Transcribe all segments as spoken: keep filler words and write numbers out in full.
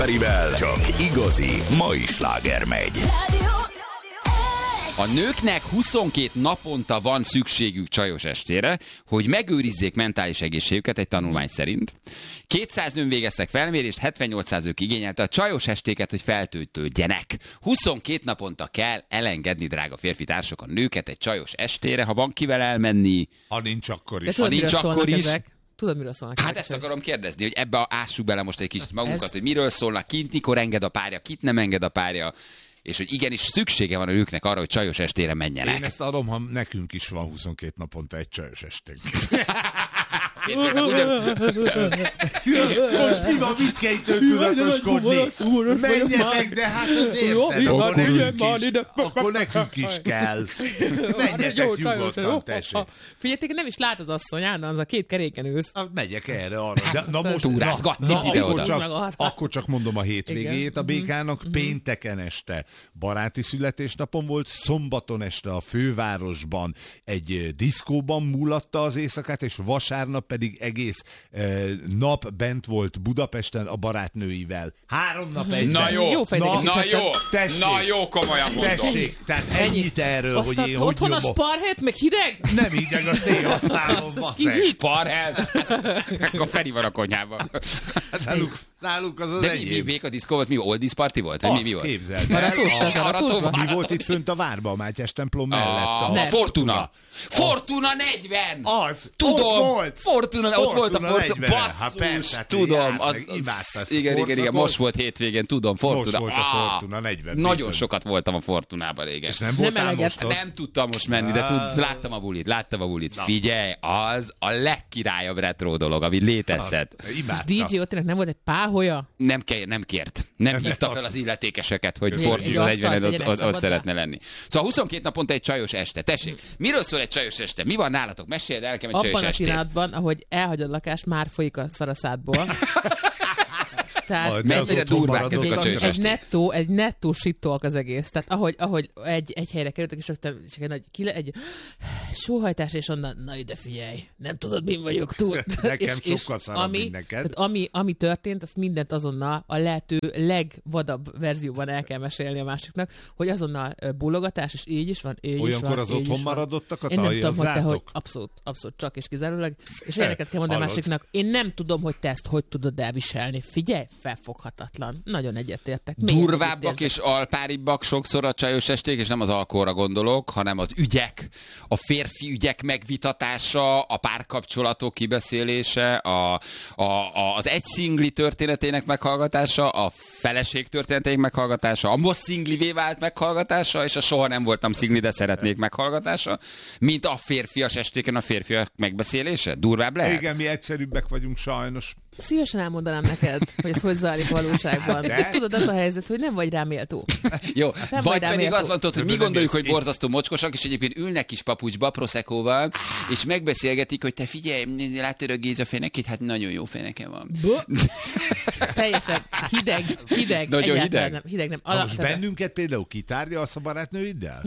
Perivel csak igazi mai sláger megy. A nőknek huszonkét naponta van szükségük csajos estére, hogy megőrizzék mentális egészségüket egy tanulmány szerint. kétszáz nőn végeztek felmérést, hetvennyolcszáz ők igényelte a csajos estéket, hogy feltöltődjenek. huszonkét naponta kell elengedni, drága férfi társak, a nőket egy csajos estére, ha van kivel elmenni. Ha nincs, akkor is. Ha tudod, nincs, akkor is. Ezek? Tudod, miről szólnak? Hát ezek? ezt akarom kérdezni, hogy ebbe ássuk bele most egy kicsit magunkat, Ez... hogy miről szólnak, kint mikor enged a párja, kit nem enged a párja, és hogy igenis szüksége van a nőknek arra, hogy csajos estére menjenek. Én ezt adom, ha nekünk is van huszonkét naponta egy csajos esténk. Most mi van, mit kell itt tudatoskodni? Menjetek, de hát az érted, akkor nekünk is, akkor nekünk is kell. Menjetek nyugodtan, tessék. Figyeljetek, nem is lát az asszony, állandóan az a két keréken ülsz. Megyek erre arra. De, na most, túrázgatsz na, ide akkor, oda. csak, akkor csak mondom a hétvégét a békának. Pénteken este baráti születésnapon volt, szombaton este a fővárosban egy diszkóban múlatta az éjszakát, és vasárnap pedig egész eh, nap bent volt Budapesten a barátnőivel. Három nap egyben. Na jó, Jó na, na jó, tessék, na jó, komolyan mondom. Tessék, tehát ennyit erről, Azt hogy a, én hogy otthon a nyomok. sparhet, meg hideg? Nem hideg, azt én használom, basszus. Sparhel? Akkor Feri van a konyhában. Náluk, náluk az az De mi, mi, enyém. Béka diszkó volt? Mi oldies party volt? Vagy mi, mi Azt volt? képzeld el. Maratós, A- ez a maratósban? Mi volt itt fönt a várban, a Mátyás templom mellett? A, a Fortuna. Fortuna negyven! Az! Tudom! Ott volt! Fortuna, ott volt a Fortuna Fortuna. negyven. Hát Basszus, persze, hát tudom. járt Az, meg, imádta ezt az, a igen, igen, igen, korszakot. most volt hétvégén, tudom, Fortuna. Most volt a Á, Fortuna negyven. Nagyon bizony. sokat voltam a Fortunában régen. És nem Nem voltál eleget. most ott? Nem tudtam most menni, de tud, láttam a bulit, láttam a bulit. Figyelj, az a legkirályabb retro dolog, ami létezhet. És Imádta. dé dzsé Ottinek nem volt egy páholya? Nem, ke- nem kért. Nem hívta fel az illetékeseket, hogy Egy Fortuna asztalt negyven ott, tegyenek ott, ott szabadra. szeretne lenni. Szóval huszonkét naponta egy csajos este. Tessék, miről szól egy csajos este? Mi van nálatok? Meséld el nekem egy csajos Abban a estét. pillanatban, ahogy elhagyod a lakást, már folyik a szaraszádból. Tehát Ah, de mennyire az otthon durvák maradott ezek a egy, csajos egy esték. nettó, egy nettó sittolk az egész. Tehát ahogy, ahogy egy, egy helyre kerültek, és rögtön csak egy nagy kile, egy sóhajtás, és onnan, na ide figyelj, nem tudod, min vagyok túl. Nekem és, sokkal és szarabb, ami, mint neked. tehát ami, ami történt, azt mindent azonnal a lehető legvadabb verzióban el kell mesélni a másiknak, hogy azonnal ö, bólogatás, és így is van, így Olyankor is van, az így otthon is van. maradottak a Én nem tudom, hogy te hogy, tajazzátok? abszolút, abszolút csak és kizárólag, és ilyeneket kell mondani a Hallod? másiknak. Én nem tudom, hogy te ezt hogy tudod elviselni. Figyelj, felfoghatatlan. Nagyon egyetértek. Még Durvábbak egyet és alpáribbak sokszor a csajos esték, és nem az alkoholra gondolok, hanem az ügyek, a férfi ügyek megvitatása, a párkapcsolatok kibeszélése, a, a, a, az egy szingli történetének meghallgatása, a feleség történetének meghallgatása, a most szinglivé vált meghallgatása, és a soha nem voltam szingli, de szeretnék meghallgatása, mint a férfias estéken a férfiak megbeszélése? Durvább lehet? Igen, mi egyszerűbbek vagyunk sajnos. Szívesen elmondanám neked, hogy ez hogy zajlik valóságban. De? De tudod, az a helyzet, hogy nem vagy rá méltó. Jó, Nem vagy vagy rá pedig méltó. azt mondtad, hogy mi De nem gondoljuk, jössz hogy ki. borzasztó mocskosak, és egyébként ülnek kis papucsba, proszekóval, és megbeszélgetik, hogy te figyelj, látod a Géza fenekét? Hát nagyon jó feneke van. Teljesen hideg, hideg. Nagyon egyáltalán hideg? Nem, hideg nem. Na most Alapvetően- bennünket például kitárgyalsz a barátnőiddel?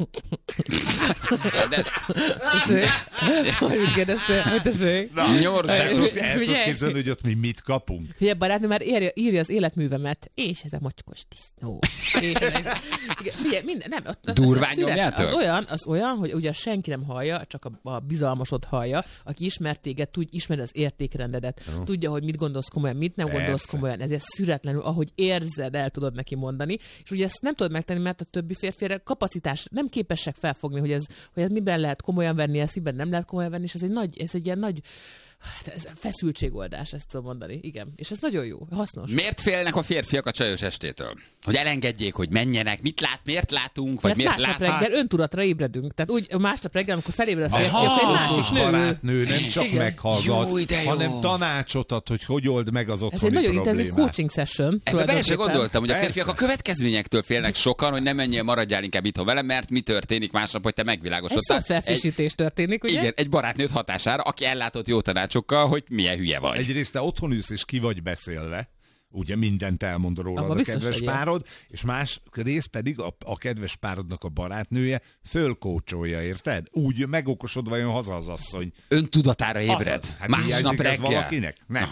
De, Tessék? Hogy kérdeztél? Hogy tessék? Nyomorúság. El tudod- el tudod Figyelj. képzelni, hogy ott mi mit kapunk? Figyelj, barátnő már írja, írja az életművemet, és ez a mocskos disznó. És ez, igen, figyelj, minden, nem, ott, ott Durván az, a szület- nyomjátok? az olyan, az olyan, hogy ugye senki nem hallja, csak a, a bizalmasod hallja, aki ismer téged, tud, ismeri az értékrendedet, oh. tudja, hogy mit gondolsz komolyan, mit nem Persze. gondolsz komolyan, ezért szüretlenül, ahogy érzed, el tudod neki mondani, és ugye ezt nem tudod megtenni, mert a többi férfére kapacitás, nem képesek felfogni, hogy ez, hogy ez miben lehet komolyan venni, ezt miben nem lehet komolyan venni, és ez egy nagy, ez egy ilyen nagy, hát ez feszültségoldás, ezt tudom mondani, igen. És ez nagyon jó, hasznos. Miért félnek a férfiak a csajos estétől? Hogy elengedjék, hogy menjenek, mit lát, miért látunk, vagy Mert miért másnap lát... reggel öntudatra ébredünk. Tehát úgy másnap reggel, amikor felébred a férfi, Aha, az egy Okos másik nő. barátnő nem csak Igen. meghallgat, Jó, de jó. hanem tanácsot ad, hogy hogy old meg az Ez egy otthoni nagyon problémát. intenzív coaching session. Ebbe bele se tulajdonképpen. gondoltam, hogy a Persze. férfiak a következményektől félnek sokan, hogy nem menjél, maradjál inkább itthon velem, mert mi történik másnap, hogy te Egy megvilágosodtál. szoftverfrissítés történik, ugye? Igen, egy barátnőt hatására, aki ellátott jó tanácsokkal, hogy milyen hülye vagy. Egyrészt te otthon ülsz és ki vagy beszélve, ugye mindent elmond rólad Abba a biztos, kedves hogy ilyen. párod, és más rész pedig a, a kedves párodnak a barátnője fölkócsolja, érted? Úgy megokosodva jön haza az asszony. Öntudatára ébred. Azaz. Hát Másnap hiányzik ez reggel. valakinek? Nem. Aha.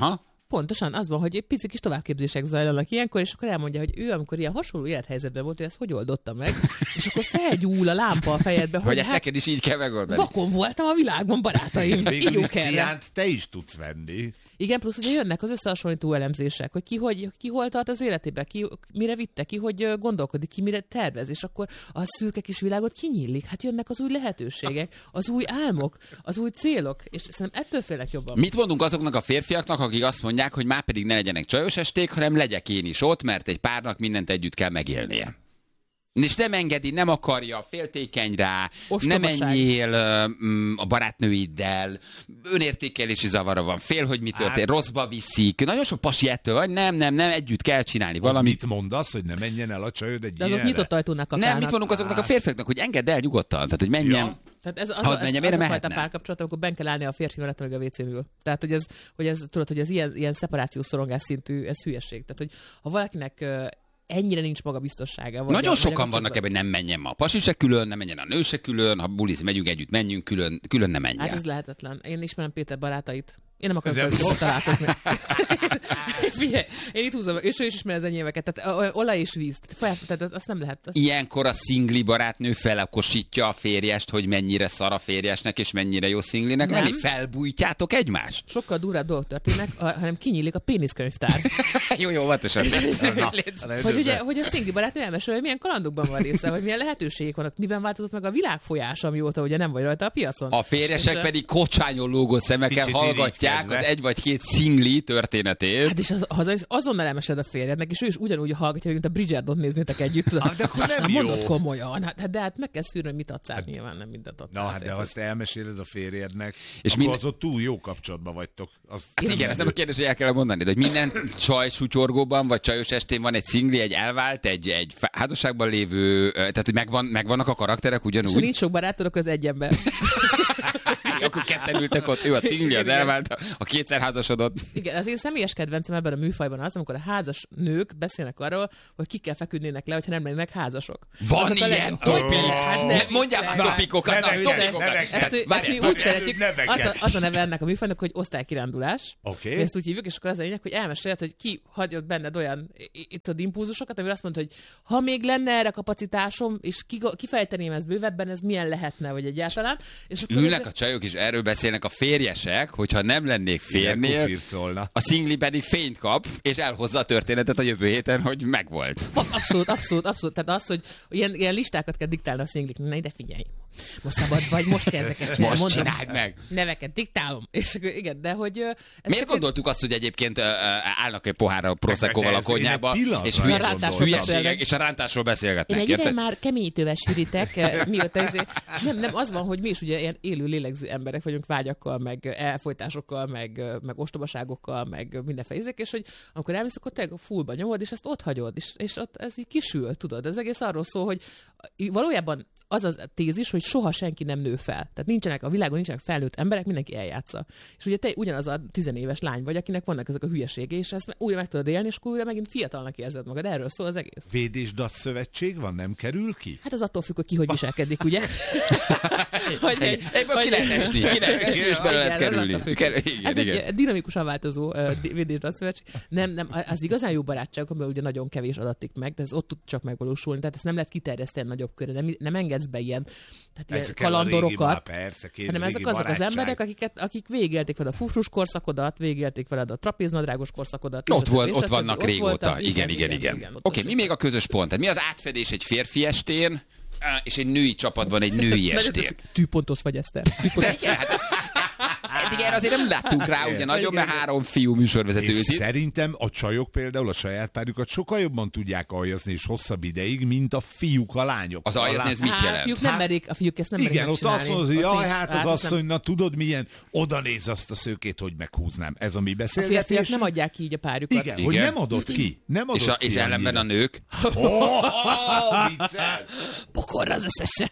Pontosan, az van, hogy egy pici kis továbbképzések zajlanak ilyenkor, és akkor elmondja, hogy ő, amikor ilyen hasonló élethelyzetben volt, hogy ezt hogy oldotta meg, és akkor felgyúl a lámpa a fejedbe, hogy, Hogy ezt hát neked is így kell megoldani. vakon voltam a világban, barátaim. Végül is Ígyunk erre. ciánt te is tudsz venni. Igen, plusz ugye jönnek az összehasonlító elemzések, hogy ki, hogy, ki hol tart az életében, ki mire vitte, ki hogy ö, gondolkodik, ki mire tervez, és akkor a szürke kis világot kinyílik. Hát jönnek az új lehetőségek, az új álmok, az új célok, és szerintem ettől félek jobban. Mit mondunk azoknak a férfiaknak, akik azt mondják, hogy már pedig ne legyenek csajos esték, hanem legyek én is ott, mert egy párnak mindent együtt kell megélnie. És nem engedi, nem akarja, féltékeny rá, Ostobaság. nem menjél um, a barátnőiddel, önértékelési zavara van, fél, hogy mi történt, Hát- rosszba viszik. Nagyon sok pasi ettől van, nem, nem, nem, együtt kell csinálni valamit. Mit mondasz, hogy ne menjen el a csajod egy De azok ilyenre? nyitott ajtónak kakálnak. Nem, mit mondunk azoknak a férfiaknak, hogy engedd el nyugodtan, tehát hogy menjen. Ja. Tehát ez az, Hadd az, ez, menjem, az miért a ne fajta mehetne? párkapcsolat, amikor benn kell állni a férfi mellett, meg a vécén ül. Tehát, hogy ez, hogy ez, tudod, hogy ez ilyen, ilyen szeparációs szorongás szintű, ez hülyeség. Tehát, hogy ha valakinek ö, ennyire nincs magabiztossága. Vagy Nagyon a, sokan vagy a vannak ebben, hogy nem menjen ma a pasi se külön, nem menjen a nő se külön, ha bulizni megyünk együtt, menjünk külön, külön nem menjen. Hát ez lehetetlen. Én ismerem Péter barátait. Én nem akarok De- velük találkozni. Figyelj, én itt húzom, és ő is ismer az enyémeket. Tehát ö, olaj és víz. Tehát, tehát azt nem lehet. Azt... Ilyenkor a szingli barátnő felakosítja a férjest, hogy mennyire szar a férjesnek, és mennyire jó szinglinek Nem. lenni. Felbújtjátok egymást. Sokkal durvább dolgok történnek, a- hanem kinyílik a péniszkönyvtár. jó, jó, óvatosan. Na, Hogy ugye, hogy a szingli barátnő elmesél, hogy milyen kalandokban van része, hogy milyen lehetőségek vannak, miben változott meg a világ folyása, amióta ugye nem vagy rajta a piacon. A férjesek És, pedig kocsányon lógó szemekkel Kicsit hallgatják irigykedve. az egy vagy két szingli történetét. Hát és az, az, azonnal elmeséled a férjednek, és ő is ugyanúgy hallgatja, hogy mint a Bridgerton néznétek együtt. Tudod, Ah, de akkor azt nem mondod jó. komolyan. Hát, de hát meg kell szűrni, hogy mit adsz át, nyilván nem mindent adsz Na, át, hát de érted? azt elmeséled a férjednek, És és akkor minden- az ott túl jó kapcsolatban vagytok. Az Hát igen, ez nem a kérdés, hogy el kell mondani, de hogy minden csaj sutyorgóban, vagy csajos estén van egy szingli, egy elvált, egy, egy fá- házasságban lévő, ö, tehát hogy megvan, megvannak a karakterek És ha ugyanúgy. nincs sok barátod, akkor az egy ember. Akkor ketten ültek ott, ő a szingli, az elvált, a kétszer házasodott. Igen, az én személyes kedvencem ebben a műfajban az, amikor a házas nők beszélnek arról, hogy kikkel feküdnének le, hogyha nem lennének házasok. Van Azok a ilyen leg- topi! Hát Ne, ne mondjál már viccelj. topikokat, na, Neveket, topikokat. neveket. Ezt, ő- Várj, ezt mi várj, úgy szeretjük, neveket. az a, az a neve ennek a műfajnak, hogy osztálykirándulás. Oké. Mi ezt úgy hívjuk, és akkor az a lényeg, hogy elmeséled, hogy ki hagyott benned olyan i- itt a impulzusokat, amire azt mondta, hogy ha még lenne erre kapacitásom, és ki, kifejteném ezt bővebben, ez milyen lehetne, vagy egyáltalán. És akkor Ülnek ez- a csajok, és erről beszélnek a férjesek, hogyha nem lennék Ilyenkor férnél, fircolna. a szingli pedig fényt kap, és elhozza a történetet a jövő héten, hogy megvolt. Abszolút, abszolút, abszolút. Tehát az, hogy ilyen, ilyen listákat kell diktálni a szingliknek. Na ide figyelj. Most szabad vagy, most kell ezeket csinálni. Most mondom. csináld meg. Neveket diktálom. És akkor igen, de hogy... ö, ez Miért csak gondoltuk azt, hogy egyébként ö, ö, állnak egy pohárra Proseccoval de a ez én egy konyhába, pillanatra és nem hülyeség- gondoltam. hülyeségek, beszélnek. és a rántásról beszélgetnek. Én egy ideje érted? már keményítővel sűrítek, eh, mióta ez, nem, nem, az van, hogy mi is ugye ilyen élő lélegző emberek vagyunk, vágyakkal, meg elfolytásokkal, meg, eh, meg ostobaságokkal, meg mindenféle ízek, és hogy amikor elmész, akkor te fullba nyomod, és ezt ott hagyod, és, és ott ez így kisül, tudod. Ez egész arról szól, hogy valójában az az tézis, hogy soha senki nem nő fel. Tehát nincsenek a világon, nincsenek felnőtt emberek, mindenki eljátsza. És ugye te ugyanaz a tizenéves lány vagy, akinek vannak ezek a hülyeségei, és ezt újra meg tudod élni, és akkor újra megint fiatalnak érzed magad. Erről szól az egész. Védésdac szövetség van, nem kerül ki? Hát az attól függ, hogy ki hogy viselkedik, ugye? hogy, Egyből ki lehet esni, ki lehet esni, és bele lehet Igen, kerülni. az attól függ. Ker- Igen, Ez igen. egy dinamikusan változó uh, védésdatszövetség. Nem, nem, az igazán jó barátságok, amiben ugye nagyon kevés adatik meg, de ez ott tud csak megvalósulni, tehát ezt nem lehet kiterjeszteni nagyobb körre, nem, nem engedsz be ilyen, tehát ilyen Ezek kell a régi, kalandorokat. már persze, két hanem régi ezek azok az barátság. emberek, akiket, akik végigélték veled a fufrus korszakodat, végigélték veled a trapéznadrágos korszakodat. Ott, és a volt, többi, és ott a többi. vannak Ott régóta. voltak, Igen, igen, igen. ott Oké, az mi még a közös pont? Tehát mi az átfedés egy férfi estén, á, és egy női csapatban egy női Nagyon estén? tetszik. Tűpontos vagy, Eszter. Tűpontos. De igen, hát, eddig erre azért nem láttunk rá, ugye nagyon, mert három fiú műsorvezető És ült itt. szerintem a csajok például a saját párjukat sokkal jobban tudják aljazni és hosszabb ideig, mint a fiúk a lányok. Az aljazni, ez mit Hát, jelent? fiúk nem merik, a fiúk ezt nem merik Igen, ott megcsinálni. azt mondod, hogy Ott jaj, nincs- hát az ezt nem- asszony, na tudod milyen, oda néz azt a szőkét, hogy meghúznám. Ez a mi A beszélgetés. férfiak nem adják ki így a párjukat. Igen, Igen. hogy nem adott ki. Nem adott És, a, ki és ellenben a annyira. nők? Oh, vicces! Pokorra az összesen.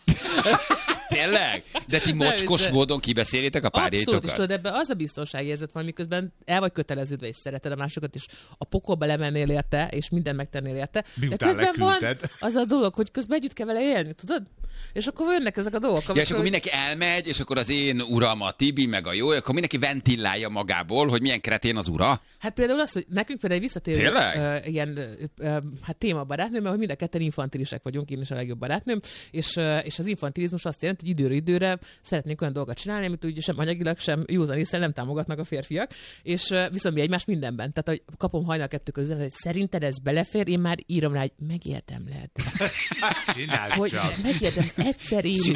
Tényleg? De ti mocskos de- módon kibeszélitek a Abszolút, és párjaitokat? tudod, ebben az a biztonságérzet van, miközben el vagy köteleződve, és szereted a másokat, és a pokolba lemennél érte, és mindent megtennél érte. Miután de közben van leküldted. az a dolog, hogy közben együtt kell vele élni, tudod? És akkor jönnek ezek a dolgok. Ja, és akkor mindenki elmegy, és akkor az én uram a Tibi, meg a jó, akkor mindenki ventillálja magából, hogy milyen kretén az ura. Hát például az, hogy nekünk például egy visszatérő uh, ilyen uh, hát témabarátnőm, mert hogy mind a ketten infantilisek vagyunk, én is a legjobb barátnőm, és, uh, és az infantilizmus azt jelenti, hogy időről időre szeretnénk olyan dolgokat csinálni, amit ugye sem anyagilag, sem józan észre nem támogatnak a férfiak, és uh, viszont mi egymást mindenben. Tehát, hogy kapom hajnal kettő közben, hogy szerinted ez belefér, én már írom rá, hogy megérdemled. Hogy megérdem, egyszer írni.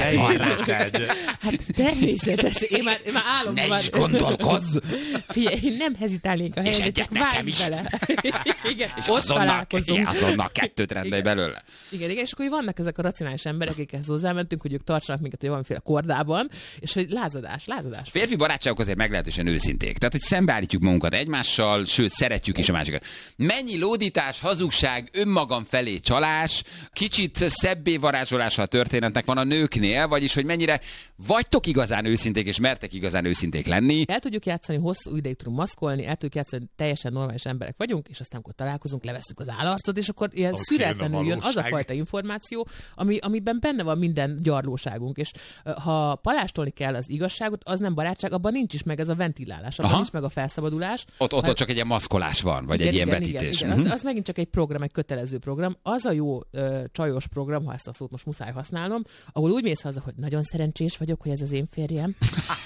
Hát természetes. Én már, én már állom. Ne már... is gondolkozz! Figyelj, én nem hezitálnék a helyen, és egyet nekem is. Bele. Igen, és ott azonnal, igen, azonnal kettőt rendelj belőle. Igen, igen, és akkor vannak ezek a racionális emberek, akikhez hozzámentünk, hogy ők tartsanak minket egy valamiféle kordában, és hogy lázadás, lázadás. Férfi barátságok azért meglehetősen őszinték. Tehát, hogy szembeállítjuk magunkat egymással, sőt, szeretjük is a másikat. Mennyi lódítás, hazugság, önmagam felé csalás, kicsit szebbé varázsolása a történetnek van a nőknél, vagyis, hogy mennyire vagytok igazán őszinték, és mertek igazán őszinték lenni. El tudjuk játszani, hosszú ideig tudunk maszkolni, el tudjuk játszani, teljesen normális emberek vagyunk, és aztán, amikor találkozunk, levesszük az állarcot, és akkor ilyen szüretlenül jön az a fajta információ, ami, amiben benne van minden gyarlóságunk. És ha palástolni kell az igazságot, az nem barátság, abban nincs is meg ez a ventilálás, abban nincs meg a felszabadulás. Ott, ott, ott csak egy ilyen maszkolás van, vagy igen, egy ilyen igen, vetítés. Igen, igen. Az, az megint csak egy program, egy kötelező program. Az a jó ö, csajos program, ha ezt a szót most muszáj használnom, ahol úgy mész haza, hogy nagyon szerencsés vagyok, hogy ez az én férjem.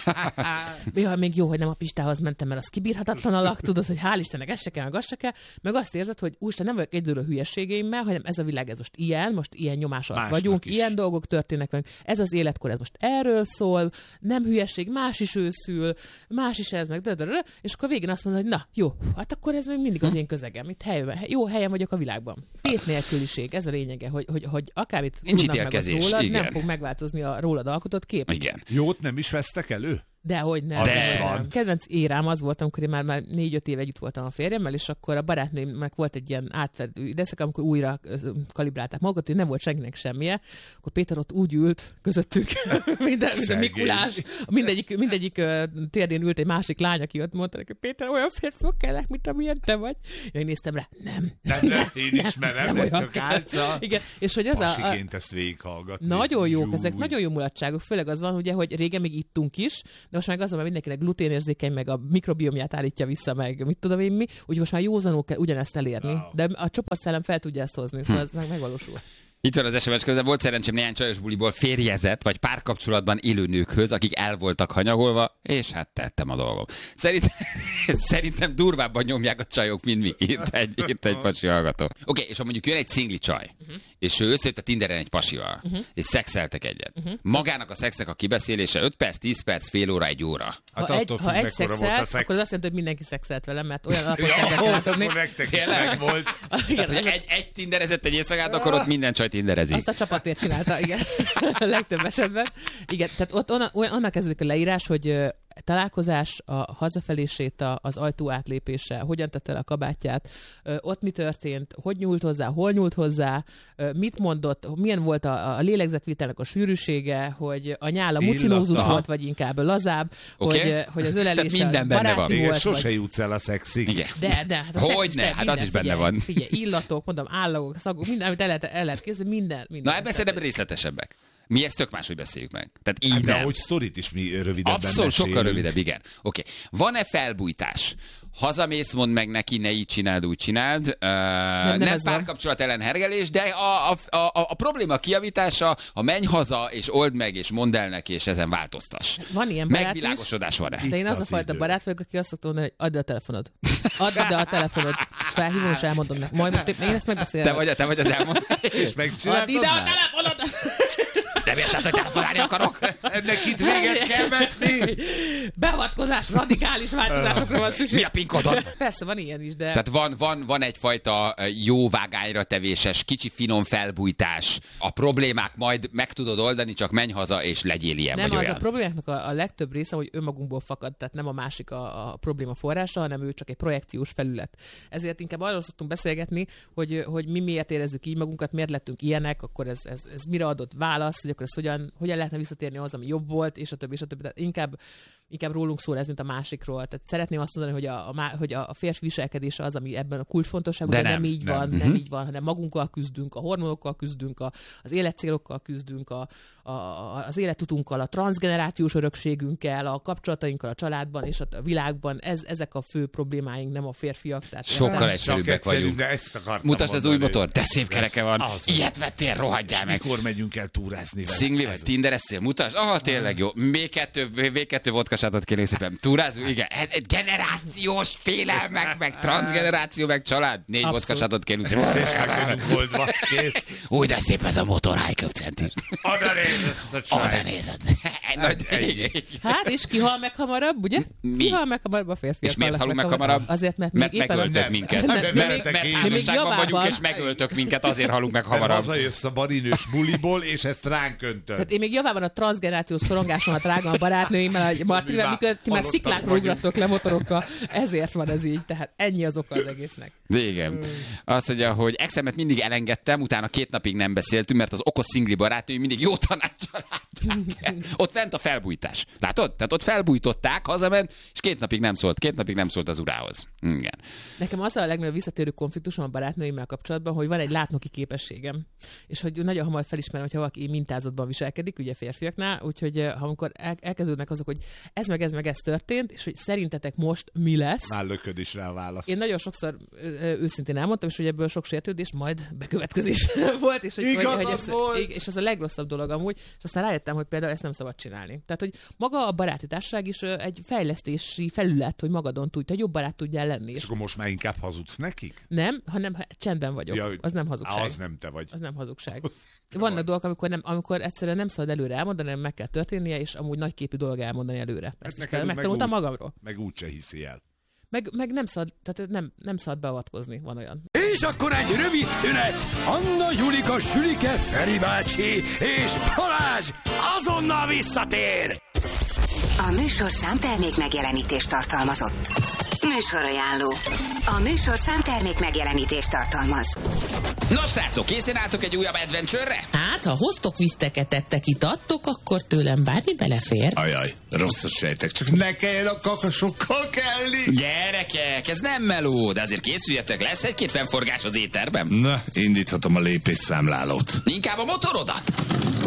Ja, még jó, hogy nem a Pistához mentem, mert az kibírhatatlan alak, tudod, hogy hál' Istennek ez se kell, meg az se kell, meg azt érzed, hogy úristen, nem vagyok egyedül a hülyeségeimmel, hanem ez a világ, ez most ilyen, most ilyen nyomás alatt vagyunk, is. Ilyen dolgok történnek velünk, ez az életkor, ez most erről szól, nem hülyeség, más is őszül, más is ez, meg dödörö, és akkor végén azt mondod, hogy na, jó, hát akkor ez még mindig az én közegem, itt helyben, jó helyen vagyok a világban. Tét nélküliség, ez a lényege, hogy, hogy, hogy akármit tudnak meg az rólad, igen. Nem fog megváltozni a rólad alkotott kép. Igen. Jót nem is vesztek elő? Dehogy nem. De. Kedvenc érám az volt, amikor én már, már négy-öt év együtt voltam a férjemmel, és akkor a barátnőmnek volt egy ilyen átfedő időszak, amikor újra kalibrálták magukat, hogy nem volt senkinek semmije. Akkor Péter ott úgy ült közöttünk, minden, minden Mikulás, mindegyik, mindegyik térdén ült egy másik lány, aki ott mondta neki, Péter, olyan férfiak kellek, mint amilyen te vagy. Én néztem rá, nem. Nem, nem, én ismerem, ez csak álca. Igen, és hogy az a... Pasiként ezt végighallgatni. Nagyon jók, ezek nagyon jó mulatságok, főleg az van, ugye, hogy régen még ittunk is, de most már az, mert mindenkinek gluténérzékeny, meg a mikrobiomját állítja vissza, meg mit tudom én mi, úgyhogy most már józanul kell ugyanezt elérni. Wow. De a csoportszellem fel tudja ezt hozni, szóval ez meg megvalósul. Itt van az es em es közben, volt szerencsém néhány csajos buliból férjezett, vagy párkapcsolatban élő nőkhöz, akik el voltak hanyagolva, és hát tettem a dolgom. Szerintem, szerintem durvábban nyomják a csajok, mint mi. Itt egy, itt egy pasi hallgató. Oké, okay, és ha mondjuk jön egy szingli csaj, uh-huh. és ő összejött a Tinderen egy pasival, uh-huh. és szexeltek egyet. Uh-huh. Magának a szexnek a kibeszélése öt perc, tíz perc, fél óra, egy óra. Hát ha egy, ha egy szexelt, szex. Akkor az azt jelenti, hogy mindenki szexelt velem, mert olyan alapot kell tenni. Nektek is meg volt. Tehát, hogy egy, egy tinderezett egy éjszakát, akkor ott minden csaj tinderezik. Azt a csapatért csinálta, igen. A legtöbb esetben. Igen, tehát ott onna, onnan kezdődik a leírás, hogy találkozás, a hazafelé séta, az ajtó átlépése, hogyan tette le a kabátját, ott mi történt, hogy nyúlt hozzá, hol nyúlt hozzá, mit mondott, milyen volt a, a lélegzetvitelnek a sűrűsége, hogy a nyála mucinózus volt, vagy inkább lazább, okay. hogy, hogy az ölelése az baráti igen, volt. Sose vagy... jutsz el a szexig. Igen. De, de. Hát Hogyne, hát az is benne figyelj, van. Figyelj, illatok, mondom, állagok, szagok, minden, amit el lehet, el lehet készíteni, minden, minden. Na ebben szerintem részletesebbek. Mi ezt tök máshogy beszéljük meg. Tehát így hát, de nem. ahogy sztorit is mi rövidebben Abszolút mesélünk. sokkal rövidebb, igen. Oké. Okay. Van-e felbújtás? Hazamész, mondd meg neki, ne így csináld, úgy csináld. Uh, nem nem párkapcsolat ellen hergelés, de a, a, a, a probléma kijavítása, a menj haza, és old meg, és mondd el neki, és ezen változtass. Van ilyen barát megvilágosodás is, van-e? de én az, az a fajta idő. barát vagyok, aki azt szokta mondani, hogy add a telefonod. Add ide a telefonod. Felhívom, és elmondom neki. Majd most én ezt megbeszélem. Te vagy, te vagy az elmond. És megcsináltad. Add ide a telefonod! Nem érted, hogy telefonálni akarok? Ennek itt véget kell vetni. Beavatkozás, radikális változásokra van szükség. Mi a pinkodod? Persze, van ilyen is, de... Tehát van, van, van egyfajta jó vágányra tevéses, kicsi finom felbújtás. A problémák majd meg tudod oldani, csak menj haza, és legyél ilyen nem, vagy az olyan. A problémáknak a, a legtöbb része, hogy önmagunkból fakad, tehát nem a másik a, a probléma forrása, hanem ő csak egy projekciós felület. Ezért inkább arról szoktunk beszélgetni, hogy, hogy mi miért érezzük így magunkat, miért lettünk ilyenek, akkor ez, ez, ez mire adott válasz, hogy akkor ez hogyan, hogyan lehetne visszatérni az, ami jobb volt, és a többi, és a többi. Tehát inkább inkább rólunk szól ez, mint a másikról. Tehát szeretném azt mondani, hogy a, a, hogy a férfi viselkedése az, ami ebben a kulcsfontosságú, de, de nem, nem így nem. van, nem uh-huh. így van, hanem magunkkal küzdünk, a hormonokkal küzdünk, a, az életcélokkal küzdünk, a, a, az életutunkkal, a transzgenerációs örökségünkkel, a kapcsolatainkkal a családban és a világban. Ez, ezek a fő problémáink, nem a férfiak. Tehát sokkal egyszerűbbek vagyunk. Mutasd az új motor, de szép kereke van. Ilyet vettél, rohadjál meg. Mikor megyünk el túrázni vele? Szingli vagy tindereztél? Mutasd? Aha, tényleg jó. Még kettő, még kettő vodkasátot kérlek szépen. Túrázunk? Igen. Generációs félelmek, meg transzgeneráció, meg család. Négy vodkasátot kérlek szépen. És meg vagyunk oldva. Kész. Úgy, de szép ez a motor, high-köpcentis. Oda nézd ezt a csaj. Oda nézed. Hát, és ki hal meg hamarabb, ugye? Ki hal meg hamarabb a férfiak. És miért halunk meg hamarabb? Azért, mert, mert megöltök minket. Mert házasságban vagyunk, és megöltök minket, azért halunk meg hamarabb. Mert hazajössz a barinős buliból, és ezt ránk öntöd. Hát én még javában a transzgenerációs szorongásomat rágom a barátnőimmel, a Martivel, mikor ti már sziklákra ugratok le motorokkal, ezért van ez így, tehát ennyi az oka az egésznek. Igen. Hmm. Azt mondja, hogy exemet mindig elengedtem, utána két napig nem beszéltünk, mert az okos szingli barátnői mindig jó tanáccsal látták. Ott ment a felbújtás. Látod? Tehát ott felbújtották, hazament, és két napig nem szólt. Két napig nem szólt az urához. Igen. Nekem az a legnagyobb visszatérő konfliktusom a barátnőimmel kapcsolatban, hogy van egy látnoki képességem, és hogy nagyon hamar felismerem, hogyha valaki mintázatban viselkedik, ugye férfiaknál, úgyhogy ha amikor el, elkezdődnek azok, hogy ez meg ez meg ez történt, és hogy szerintetek most mi lesz. Már lököd is rá a választ. Én nagyon sokszor őszintén elmondtam, és hogy ebből sok sértődés, majd bekövetkezés volt, és, hogy, hogy, hogy ez, volt. és ez a legrosszabb dolog amúgy, és aztán rájöttem, hogy például ezt nem szabad csinálni. Tehát, hogy maga a baráti társaság is egy fejlesztési felület, hogy magadon tudj, hogy jobb barát tudjál lenni. És akkor most már inkább hazudsz nekik? Nem, hanem csendben vagyok. Ja, az nem hazugság. Az nem te vagy. Az nem hazugság. Az Vannak vagy. dolgok, amikor, nem, amikor egyszerűen nem szabad előre elmondani, hanem meg kell történnie, és amúgy nagyképű dolog elmondani előre. Ezt is kell, megtanultam magamról. Meg úgyse hiszi el. Meg, meg nem szabad, tehát nem, nem szabad beavatkozni, van olyan. És akkor egy rövid szünet. Anna, Julika, Sülike, Feri bácsi és Balázs azonnal visszatér. A műsor számtermék megjelenítést tartalmazott. Műsorajánló. A műsor számtermék megjelenítést tartalmaz. Nos, srácok, készen álltok egy újabb adventure-re? Hát, ha hoztok viszteket, ettek, itattok, akkor tőlem bármi belefér. Ajaj, rosszat sejtek, csak ne kelljen a kakasokkal kelni. Gyerekek, ez nem meló, de azért készüljetek, lesz egy-két fennforgás az éterben. Na, indíthatom a lépésszámlálót. Inkább a motorodat.